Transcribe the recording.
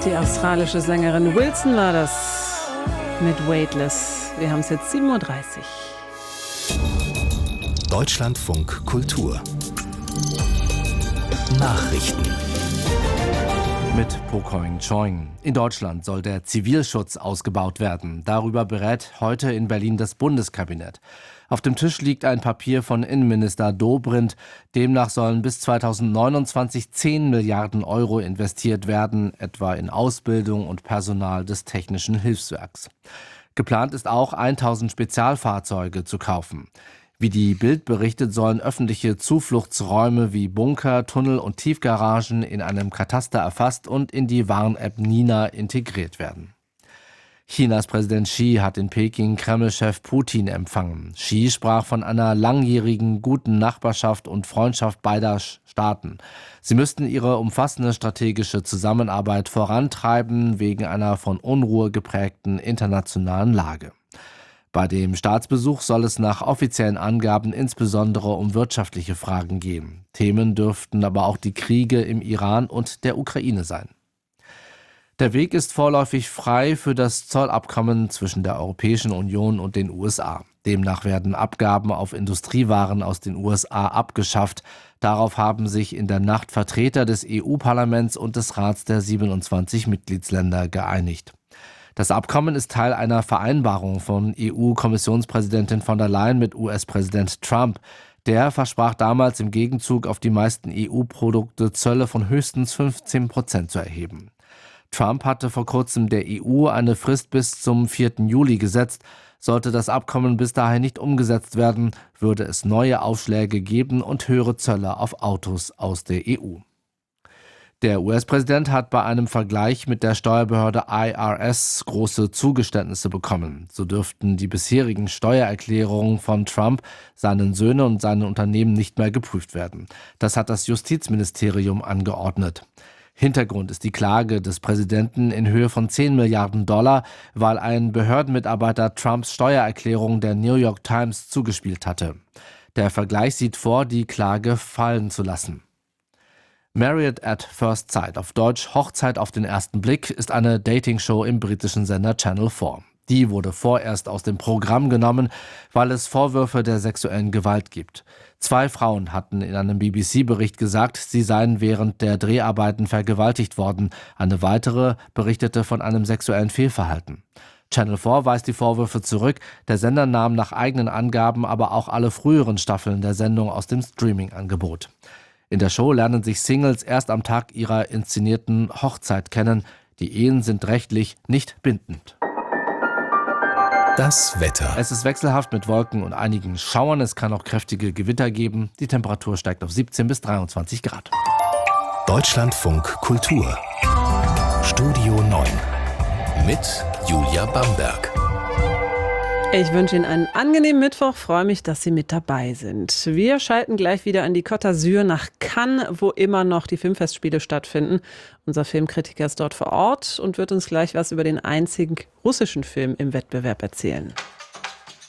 Die australische Sängerin Wilson war das mit Weightless. Wir haben es jetzt 7:30 Uhr. Deutschlandfunk Kultur Nachrichten mit Pokoing Choing. In Deutschland soll der Zivilschutz ausgebaut werden. Darüber berät heute in Berlin das Bundeskabinett. Auf dem Tisch liegt ein Papier von Innenminister Dobrindt. Demnach sollen bis 2029 10 Milliarden Euro investiert werden, etwa in Ausbildung und Personal des Technischen Hilfswerks. Geplant ist auch, 1000 Spezialfahrzeuge zu kaufen. Wie die Bild berichtet, sollen öffentliche Zufluchtsräume wie Bunker, Tunnel und Tiefgaragen in einem Kataster erfasst und in die Warn-App Nina integriert werden. Chinas Präsident Xi hat in Peking Kreml-Chef Putin empfangen. Xi sprach von einer langjährigen guten Nachbarschaft und Freundschaft beider Staaten. Sie müssten ihre umfassende strategische Zusammenarbeit vorantreiben wegen einer von Unruhe geprägten internationalen Lage. Bei dem Staatsbesuch soll es nach offiziellen Angaben insbesondere um wirtschaftliche Fragen gehen. Themen dürften aber auch die Kriege im Iran und der Ukraine sein. Der Weg ist vorläufig frei für das Zollabkommen zwischen der Europäischen Union und den USA. Demnach werden Abgaben auf Industriewaren aus den USA abgeschafft. Darauf haben sich in der Nacht Vertreter des EU-Parlaments und des Rats der 27 Mitgliedsländer geeinigt. Das Abkommen ist Teil einer Vereinbarung von EU-Kommissionspräsidentin von der Leyen mit US-Präsident Trump. Der versprach damals im Gegenzug auf die meisten EU-Produkte Zölle von höchstens 15% zu erheben. Trump hatte vor kurzem der EU eine Frist bis zum 4. Juli gesetzt. Sollte das Abkommen bis dahin nicht umgesetzt werden, würde es neue Aufschläge geben und höhere Zölle auf Autos aus der EU. Der US-Präsident hat bei einem Vergleich mit der Steuerbehörde IRS große Zugeständnisse bekommen. So dürften die bisherigen Steuererklärungen von Trump, seinen Söhnen und seinen Unternehmen nicht mehr geprüft werden. Das hat das Justizministerium angeordnet. Hintergrund ist die Klage des Präsidenten in Höhe von 10 Milliarden $, weil ein Behördenmitarbeiter Trumps Steuererklärung der New York Times zugespielt hatte. Der Vergleich sieht vor, die Klage fallen zu lassen. Married at First Sight, auf Deutsch Hochzeit auf den ersten Blick, ist eine Dating-Show im britischen Sender Channel 4. Die wurde vorerst aus dem Programm genommen, weil es Vorwürfe der sexuellen Gewalt gibt. 2 Frauen hatten in einem BBC-Bericht gesagt, sie seien während der Dreharbeiten vergewaltigt worden. Eine weitere berichtete von einem sexuellen Fehlverhalten. Channel 4 weist die Vorwürfe zurück. Der Sender nahm nach eigenen Angaben aber auch alle früheren Staffeln der Sendung aus dem Streaming-Angebot. In der Show lernen sich Singles erst am Tag ihrer inszenierten Hochzeit kennen. Die Ehen sind rechtlich nicht bindend. Das Wetter. Es ist wechselhaft mit Wolken und einigen Schauern. Es kann auch kräftige Gewitter geben. Die Temperatur steigt auf 17 bis 23 Grad. Deutschlandfunk Kultur Studio 9 mit Julia Bamberg. Ich wünsche Ihnen einen angenehmen Mittwoch, freue mich, dass Sie mit dabei sind. Wir schalten gleich wieder an die Côte d'Azur nach Cannes, wo immer noch die Filmfestspiele stattfinden. Unser Filmkritiker ist dort vor Ort und wird uns gleich was über den einzigen russischen Film im Wettbewerb erzählen.